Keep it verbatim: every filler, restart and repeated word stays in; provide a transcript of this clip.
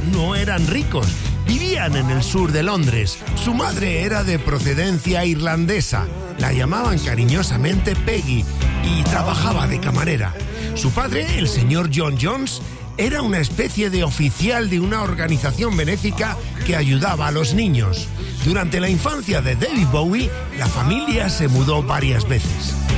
no eran ricos. Vivían en el sur de Londres. Su madre era de procedencia irlandesa. La llamaban cariñosamente Peggy y trabajaba de camarera. Su padre, el señor John Jones, era una especie de oficial de una organización benéfica que ayudaba a los niños. Durante la infancia de David Bowie, la familia se mudó varias veces.